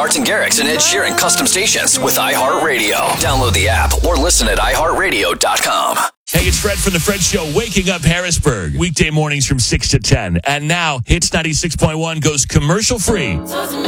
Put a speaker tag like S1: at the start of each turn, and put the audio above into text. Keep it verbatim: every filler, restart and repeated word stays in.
S1: Martin Garrix and Ed Sheeran custom stations with iHeartRadio. Download the app or listen at i heart radio dot com.
S2: Hey, it's Fred from The Fred Show, waking up Harrisburg. Weekday mornings from six to ten. And now, Hits ninety-six point one goes commercial free.